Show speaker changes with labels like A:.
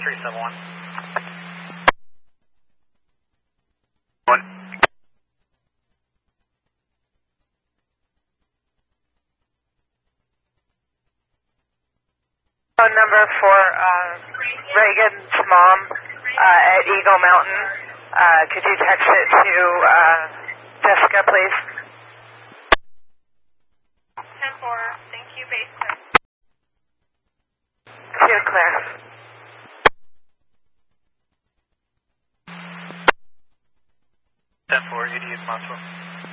A: 371.
B: Phone number for Reagan's mom at Eagle Mountain. Could you text it to Jessica, please?
C: 10-4, thank you, basement.
B: To Claire.
A: 10-4, ED is possible.